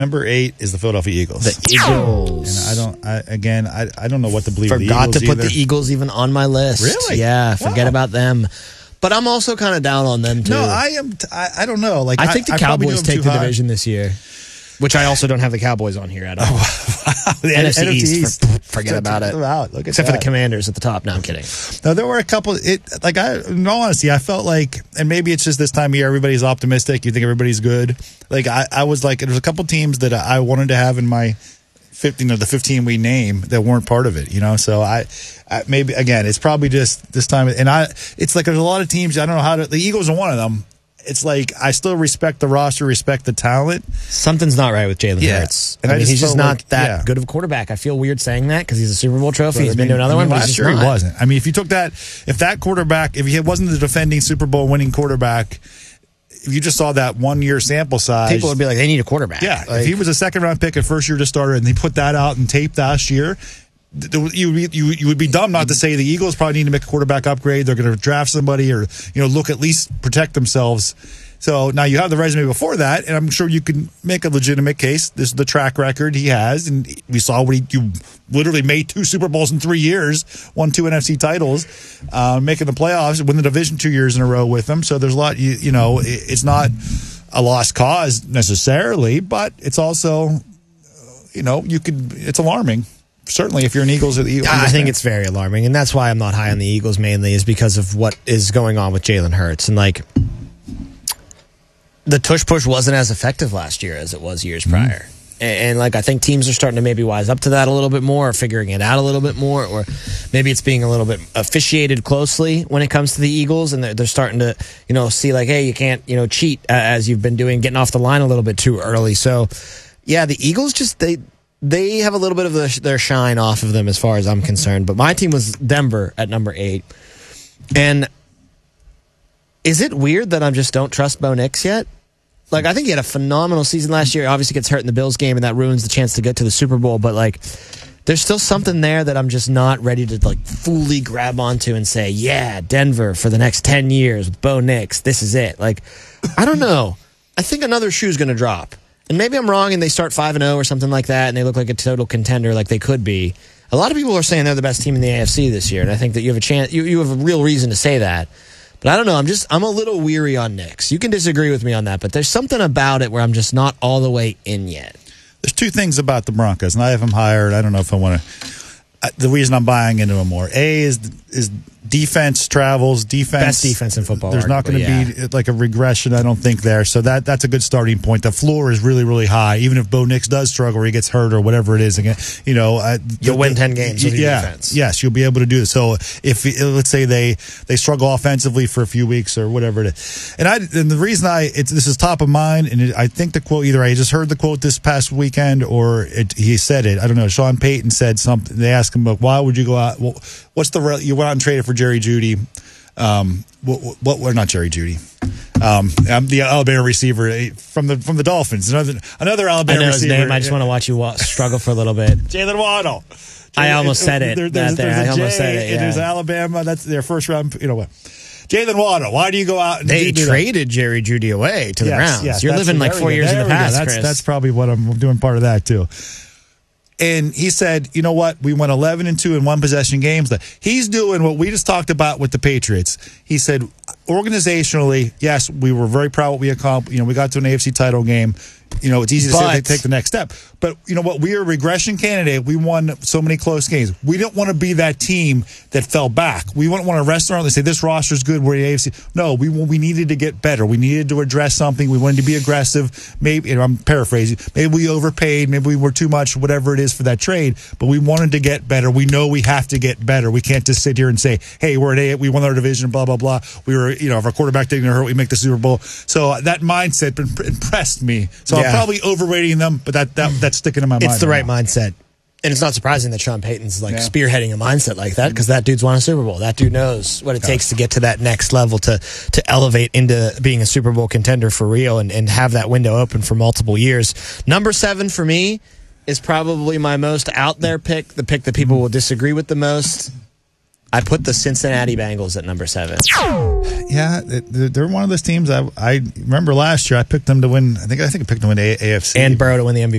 Number 8 is the Philadelphia Eagles. The Eagles. And I don't know what to believe of the Eagles Forgot to put either. the Eagles even on my list. Really? Yeah, forget about them. But I'm also kind of down on them, too. No, I am. I don't know. Like I think the probably Cowboys do them take too the high. division this year, which I also don't have the Cowboys on here at all. The NFC East, forget about it. Look at Except for the that. Commanders at the top. No, I'm kidding. No, there were a couple. In all honesty, I felt like, and maybe it's just this time of year, everybody's optimistic. You think everybody's good. Like I was like, there's a couple teams that I wanted to have in my 15, the 15 we name that weren't part of it. So I maybe again, it's probably just this time. And it's like there's a lot of teams. I don't know how to. The Eagles are one of them. It's like I still respect the roster, respect the talent. Something's not right with Jalen Hurts. And I mean, he's just felt not like, that good of a quarterback. I feel weird saying that because he's a Super Bowl trophy. He's been to another one, but last year he wasn't. I mean, if you took that, if he wasn't the defending Super Bowl winning quarterback, if you just saw that 1 year sample size, people would be like, they need a quarterback. Yeah, Like, if he was a second round pick, a first year to starter, and they put that out and tape last year, you would be dumb not to say the Eagles probably need to make a quarterback upgrade. They're going to draft somebody or look at least protect themselves. So now you have the resume before that, and I'm sure you can make a legitimate case. This is the track record he has, and we saw what you literally made 2 Super Bowls in 3 years, won 2 NFC titles, making the playoffs, win the division 2 years in a row with them. So there's a lot. It's not a lost cause necessarily, but it's also, it's alarming. Certainly, if you're an Eagles or the Eagles. I think it's very alarming, and that's why I'm not high on the Eagles mainly is because of what is going on with Jalen Hurts. And the tush push wasn't as effective last year as it was years prior. And I think teams are starting to maybe wise up to that a little bit more, or figuring it out a little bit more, or maybe it's being a little bit officiated closely when it comes to the Eagles, and they're starting to, see like, hey, you can't, cheat as you've been doing, getting off the line a little bit too early. So, yeah, the Eagles just, they have a little bit of their shine off of them as far as I'm concerned. But my team was Denver at number 8. And is it weird that I just don't trust Bo Nix yet? I think he had a phenomenal season last year. He obviously gets hurt in the Bills game, and that ruins the chance to get to the Super Bowl. But, there's still something there that I'm just not ready to, fully grab onto and say, yeah, Denver for the next 10 years with Bo Nix. This is it. I don't know. I think another shoe's going to drop. And maybe I'm wrong and they start 5-0 or something like that, and they look like a total contender like they could be. A lot of people are saying they're the best team in the AFC this year, and I think that you have a chance. You have a real reason to say that. But I don't know. I'm a little weary on Knicks. You can disagree with me on that, but there's something about it where I'm just not all the way in yet. There's 2 things about the Broncos, and I have them higher. I don't know if I want to. The reason I'm buying into them more, is defense travels. Best defense in football. There's not going to be a regression, I don't think, there. So that's a good starting point. The floor is really, really high. Even if Bo Nix does struggle or he gets hurt or whatever it is, again, you'll win 10 games with your defense. Yes, you'll be able to do it. So if let's say they struggle offensively for a few weeks or whatever it is, and the reason this is top of mind, and I think the quote, either I just heard the quote this past weekend or he said it. I don't know. Sean Payton said something. They asked him, why would you go out? Well, you went out and traded for Jerry Jeudy. Not Jerry Jeudy. I'm the Alabama receiver from the Dolphins. Another Alabama I know receiver. his name. I just want to watch you struggle for a little bit. Jalen Waddle. I almost said it. I almost said it. Yeah. There's Alabama. That's their first round. What? Jalen Waddle. Why do you go out and they traded Jerry Jeudy away to the Browns? Yes, you're living 4 years in the past, Chris. That's probably what I'm doing. Part of that too. And he said, you know what? We went 11-2 in 1 possession games. He's doing what we just talked about with the Patriots. He said, organizationally, yes, we were very proud of what we accomplished. We got to an AFC title game. It's easy to say they take the next step. But you know what? We are a regression candidate. We won so many close games. We don't want to be that team that fell back. We wouldn't want to rest around and say, this roster's good. We're the AFC. No, we needed to get better. We needed to address something. We wanted to be aggressive. Maybe, I'm paraphrasing, maybe we overpaid. Maybe we were too much, whatever it is for that trade. But we wanted to get better. We know we have to get better. We can't just sit here and say, hey, we won our division, blah, blah, blah. We were, if our quarterback didn't hurt, we make the Super Bowl. So that mindset impressed me. So I'm probably overrating them, but that's sticking in my mind. It's the right mindset. And it's not surprising that Sean Payton's spearheading a mindset like that, because that dude's won a Super Bowl. That dude knows what it takes to get to that next level, to elevate into being a Super Bowl contender for real and have that window open for multiple years. Number 7 for me is probably my most out there pick, the pick that people will disagree with the most. I put the Cincinnati Bengals at number 7. Yeah, they're one of those teams. I remember last year I picked them to win. I think I picked them to win AFC And Burrow to win the MVP.